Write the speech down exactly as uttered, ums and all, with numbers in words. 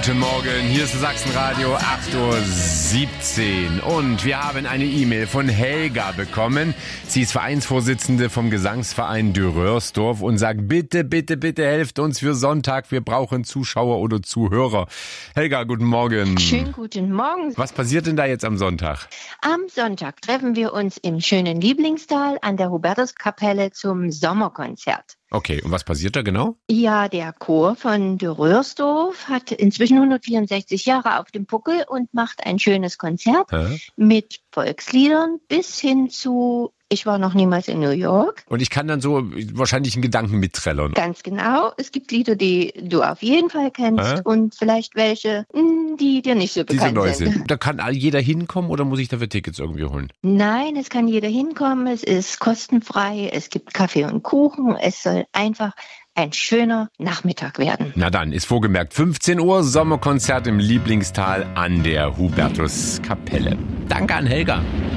Guten Morgen, hier ist Sachsenradio, acht Uhr siebzehn und wir haben eine E-Mail von Helga bekommen. Sie ist Vereinsvorsitzende vom Gesangsverein Dürrörsdorf und sagt, bitte, bitte, bitte helft uns für Sonntag, wir brauchen Zuschauer oder Zuhörer. Helga, guten Morgen. Schönen guten Morgen. Was passiert denn da jetzt am Sonntag? Am Sonntag treffen wir uns im schönen Lieblingstal an der Hubertuskapelle zum Sommerkonzert. Okay, und was passiert da genau? Ja, der Chor von Dürrörsdorf hat inzwischen hundertvierundsechzig Jahre auf dem Buckel und macht ein schönes Konzert Hä? mit Volksliedern bis hin zu Ich war noch niemals in New York. Und ich kann dann so wahrscheinlich einen Gedanken mitträllern. Ganz genau. Es gibt Lieder, die du auf jeden Fall kennst Hä? und vielleicht welche, die dir nicht so Die so bekannt neu sind. sind. Da kann jeder hinkommen oder muss ich dafür Tickets irgendwie holen? Nein, es kann jeder hinkommen. Es ist kostenfrei. Es gibt Kaffee und Kuchen. Es soll einfach ein schöner Nachmittag werden. Na dann, ist vorgemerkt, fünfzehn Uhr, Sommerkonzert im Lieblingstal an der Hubertuskapelle. Danke an Helga.